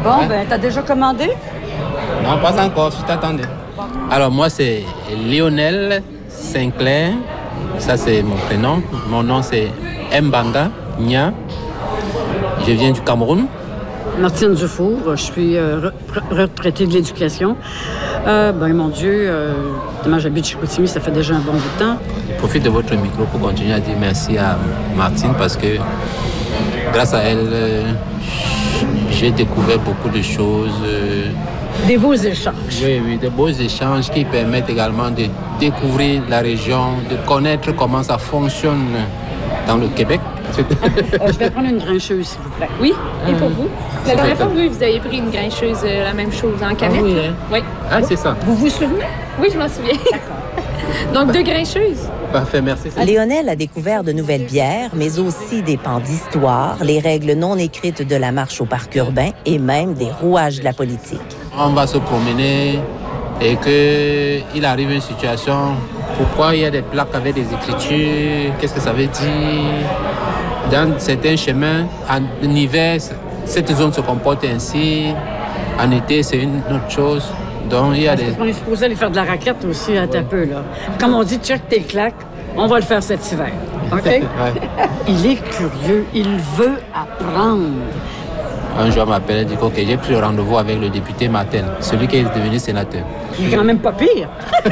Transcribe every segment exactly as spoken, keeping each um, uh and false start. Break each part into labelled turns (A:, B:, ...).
A: Bon, ouais. ben, t'as déjà commandé?
B: Non, pas encore, je t'attendais. Alors, moi, c'est Lionel Sinclair. Ça, c'est mon prénom. Mon nom, c'est Mbanga Nya. Je viens du Cameroun.
A: Martine Dufour, je suis euh, retraitée de l'éducation. Euh, ben, mon Dieu, euh, moi, j'habite chez Chicoutimi, ça fait déjà un bon bout de temps.
B: Je profite de votre micro pour continuer à dire merci à Martine parce que grâce à elle, euh, j'ai découvert beaucoup de choses. Euh,
A: Des beaux échanges.
B: Oui, oui, des beaux échanges qui permettent également de découvrir la région, de connaître comment ça fonctionne dans le Québec.
A: euh, je vais prendre une grincheuse, s'il vous plaît.
C: Oui, et pour vous? La dernière fois, vous, vous avez pris une grincheuse, euh, la même chose, en canette.
B: Ah oui, hein?
C: Oui.
B: Ah, c'est ça.
A: Vous vous souvenez?
C: Oui, je m'en souviens. D'accord. Donc, deux grincheuses.
B: Parfait, merci.
D: Lionel a découvert de nouvelles bières, mais aussi des pans d'histoire, les règles non écrites de la marche au parc urbain et même des rouages de la politique.
B: On va se promener et qu'il arrive une situation, pourquoi il y a des plaques avec des écritures, qu'est-ce que ça veut dire? Dans certains chemins, en hiver, cette zone se comporte ainsi. En été, c'est une autre chose. Donc, il y a des...
A: On est supposé aller faire de la raquette aussi un ouais. peu, là. Comme on dit, check tes claques, on va le faire cet hiver. OK? Ouais. Il est curieux, il veut apprendre.
B: Un jour, m'appelle et dit OK, j'ai pris rendez-vous avec le député Martel, celui qui est devenu sénateur.
A: Il est quand même pas pire.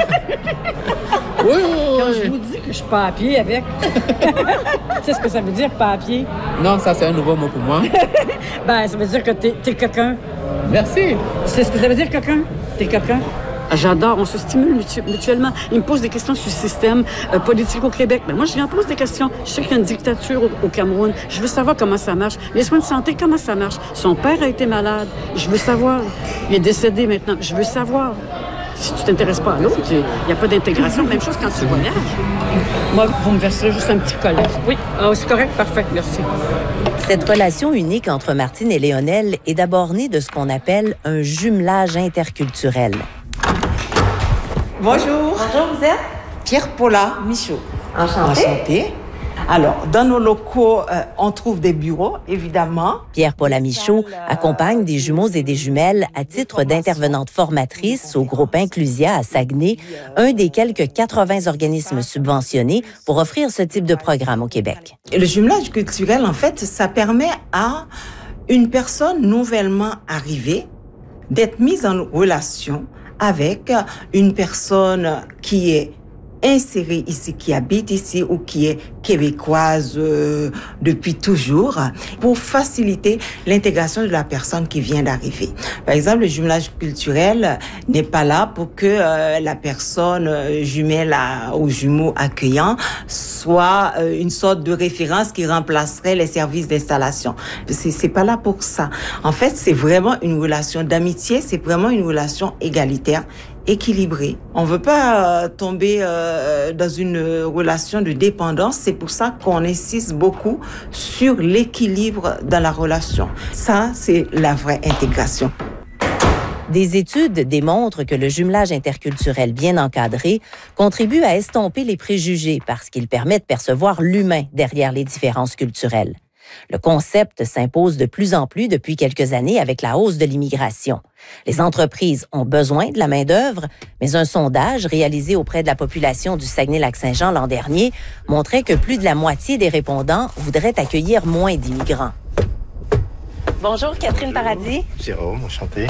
B: Oui, oui, oui.
A: Quand je vous dis que je suis pas à pied avec, c'est ce que ça veut dire, pas à pied?
B: Non, ça, c'est un nouveau mot pour moi.
A: Ben, ça veut dire que t'es, t'es quelqu'un.
B: Merci.
A: C'est ce que ça veut dire, quelqu'un? T'es quelqu'un? J'adore, on se stimule mutu- mutuellement. Il me pose des questions sur le système euh, politique au Québec. Ben moi, je lui en pose des questions. Je sais qu'il y a une dictature au, au Cameroun. Je veux savoir comment ça marche. Les soins de santé, comment ça marche? Son père a été malade. Je veux savoir. Il est décédé maintenant. Je veux savoir. Si tu t'intéresses pas à l'autre, il n'y a pas d'intégration. Même chose quand tu voyages. Moi, vous me verserez juste un petit collet. Oui, oh, c'est correct, parfait, merci.
D: Cette relation unique entre Martine et Lionel est d'abord née de ce qu'on appelle un jumelage interculturel.
E: Bonjour.
F: Bonjour, vous êtes?
E: Pierre-Paula Michaud.
F: Enchantée.
E: Enchantée. Alors, dans nos locaux, euh, on trouve des bureaux, évidemment.
D: Pierre-Paula Michaud accompagne des jumeaux et des jumelles à titre d'intervenante formatrice au groupe Inclusia à Saguenay, un des quelques quatre-vingts organismes subventionnés pour offrir ce type de programme au Québec.
E: Le jumelage culturel, en fait, ça permet à une personne nouvellement arrivée d'être mise en relation avec une personne qui est insérée ici, qui habite ici ou qui est québécoise euh, depuis toujours, pour faciliter l'intégration de la personne qui vient d'arriver. Par exemple, le jumelage culturel n'est pas là pour que euh, la personne euh, jumelle à, aux jumeaux accueillants soit euh, une sorte de référence qui remplacerait les services d'installation. C'est, c'est pas là pour ça. En fait, c'est vraiment une relation d'amitié, c'est vraiment une relation égalitaire, équilibrée. On veut pas euh, tomber euh, dans une relation de dépendance. C'est pour ça qu'on insiste beaucoup sur l'équilibre dans la relation. Ça, c'est la vraie intégration.
D: Des études démontrent que le jumelage interculturel bien encadré contribue à estomper les préjugés parce qu'il permet de percevoir l'humain derrière les différences culturelles. Le concept s'impose de plus en plus depuis quelques années avec la hausse de l'immigration. Les entreprises ont besoin de la main-d'œuvre, mais un sondage réalisé auprès de la population du Saguenay-Lac-Saint-Jean l'an dernier montrait que plus de la moitié des répondants voudraient accueillir moins d'immigrants. Bonjour, Catherine
G: Bonjour.
D: Paradis.
G: Jérôme, enchanté.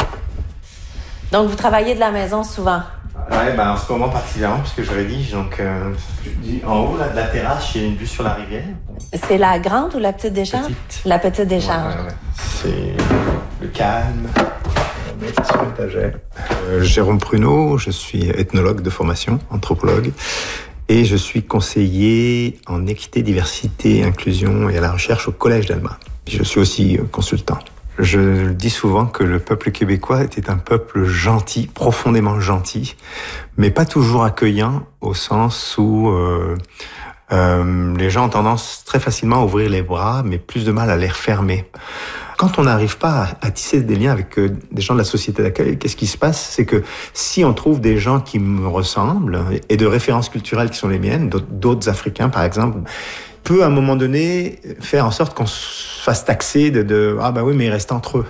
D: Donc, vous travaillez de la maison souvent?
G: Ouais, ben en ce moment particulièrement, parce que je rédige, donc euh, en haut là, de la terrasse, j'ai une vue sur la rivière.
D: C'est la grande ou la petite décharge?
G: Petite.
D: La petite décharge.
G: Ouais, ouais, ouais. C'est le calme. On met sur l'étagère. Euh, Jérôme Pruneau, je suis ethnologue de formation, anthropologue, et je suis conseiller en équité, diversité et inclusion et à la recherche au Collège d'Alma. Je suis aussi consultant. Je dis souvent que le peuple québécois était un peuple gentil, profondément gentil, mais pas toujours accueillant au sens où euh, euh, les gens ont tendance très facilement à ouvrir les bras, mais plus de mal à les refermer. Quand on n'arrive pas à, à tisser des liens avec euh, des gens de la société d'accueil, qu'est-ce qui se passe? C'est que si on trouve des gens qui me ressemblent et de références culturelles qui sont les miennes, d'autres, d'autres Africains par exemple, peut à un moment donné faire en sorte qu'on se fasse taxer de, de « Ah ben oui, mais ils restent entre eux ».